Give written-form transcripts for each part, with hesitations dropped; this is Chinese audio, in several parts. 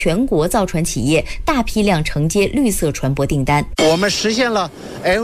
全国造船企业大批量承接绿色船舶订单。 我们实现了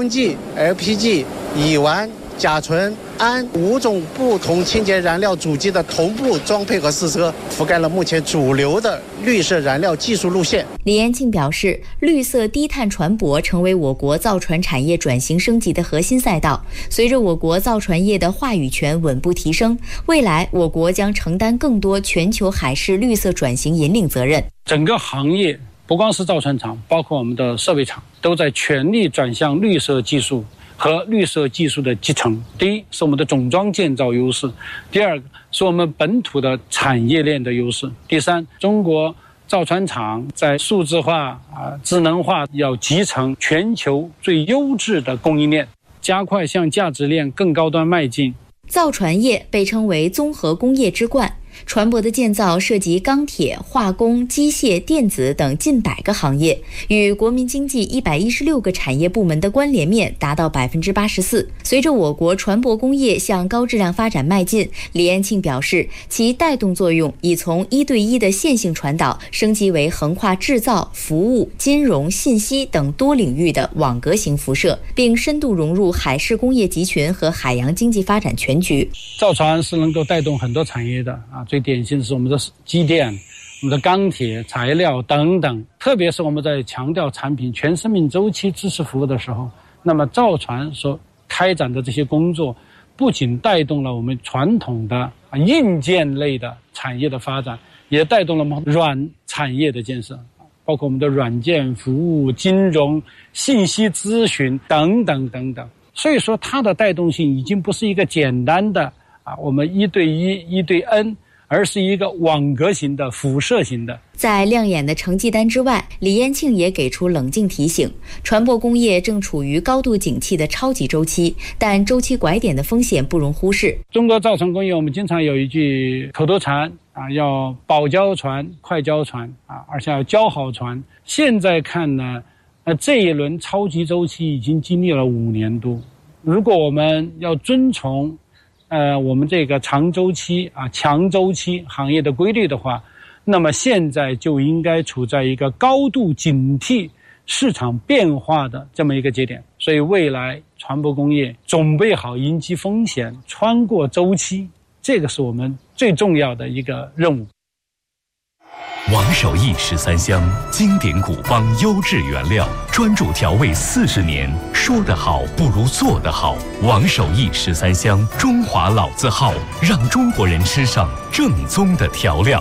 LNG、LPG、乙烷、甲醇、氨5种不同清洁燃料主机的同步装配和试车，覆盖了目前主流的绿色燃料技术路线。 李延庆表示，绿色低碳船舶成为我国造船产业转型升级的核心赛道。随着我国造船业的话语权稳步提升，未来我国将承担更多全球海事绿色转型引领责任。 整个行业不光是造船厂，包括我们的设备厂，都在全力转向绿色技术和绿色技术的集成。第一是我们的总装建造优势，第二个是我们本土的产业链的优势，第三，中国造船厂在数字化、智能化要集成全球最优质的供应链，加快向价值链更高端迈进。 造船业被称为综合工业之冠，船舶的建造涉及钢铁、化工、机械、电子等近100个行业，与国民经济116个产业部门的关联面达到84%。随着我国船舶工业向高质量发展迈进，李延庆表示，其带动作用已从1对1的线性传导升级为横跨制造、服务、金融、信息等多领域的网格型辐射，并深度融入海事工业集群和海洋经济发展全局。 造船是能够带动很多产业的最典型的是我们的机电、我们的钢铁、材料等等，特别是我们在强调产品全生命周期支持服务的时候，那么造船所开展的这些工作，不仅带动了我们传统的硬件类的产业的发展，也带动了我们软产业的建设，包括我们的软件服务、金融、信息咨询等等等等。所以说它的带动性已经不是一个简单的我们1对1、1对 N， 而是一个网格型的、辐射型的。 在亮眼的成绩单之外，李延庆也给出冷静提醒：船舶工业正处于高度景气的超级周期，但周期拐点的风险不容忽视。 中国造船工业，我们经常有一句口头禅要保交船、快交船而且要交好船。现在看呢，这一轮超级周期已经经历了5年多。如果我们要遵从我们这个长周期强周期行业的规律的话，那么现在就应该处在一个高度警惕市场变化的这么一个节点。所以未来船舶工业准备好迎击风险，穿过周期，这个是我们最重要的一个任务。 王守义13香，经典古方优质原料，专注调味40年，说得好不如做得好。王守义13香，中华老字号，让中国人吃上正宗的调料。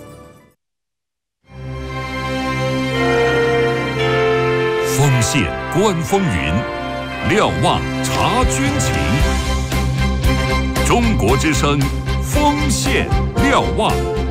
丰县观风云，瞭望察军情。中国之声，丰县瞭望。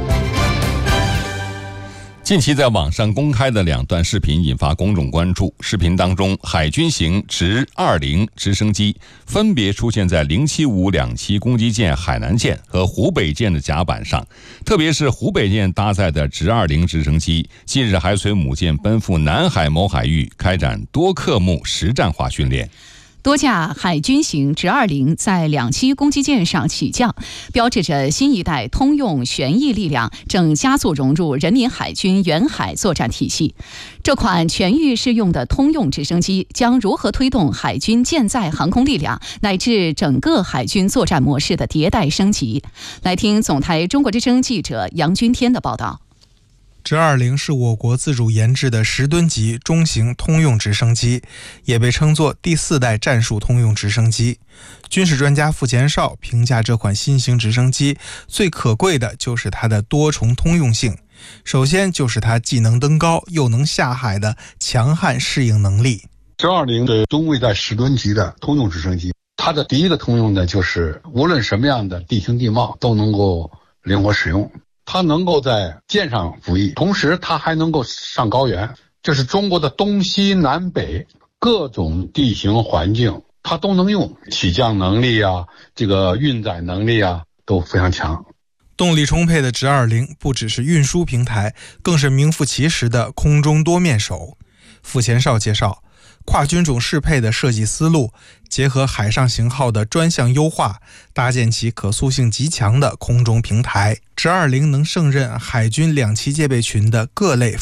近期在网上公开的2段视频引发公众关注。视频当中，海军型直20直升机分别出现在075两栖攻击舰海南舰和湖北舰的甲板上，特别是湖北舰搭载的直20直升机，近日还随母舰奔赴南海某海域开展多科目实战化训练。 多架海军型直20在两栖攻击舰上起降，标志着新一代通用旋翼力量正加速融入人民海军远海作战体系。这款全域适用的通用直升机将如何推动海军舰载航空力量乃至整个海军作战模式的迭代升级？来听总台中国之声记者杨军天的报道。 直20是我国自主研制的10吨级中型通用直升机，也被称作第4代战术通用直升机。军事专家傅前绍评价这款新型直升机最可贵的就是它的多重通用性。首先就是它既能登高又能下海的强悍适应能力。 直20是中卫在10吨级的通用直升机，它的第一个通用呢，就是无论什么样的地形地貌都能够灵活使用。它能够在舰上服役，同时它还能够上高原，这是中国的东西南北各种地形环境它都能用，起降能力这个运载能力都非常强。 动力充沛的直20不只是运输平台，更是名副其实的空中多面手。傅前绍介绍，跨军种适配的设计思路，结合海上型号的专项优化，搭建起可塑性极强的空中平台。直20能胜任海军两栖戒备群的各类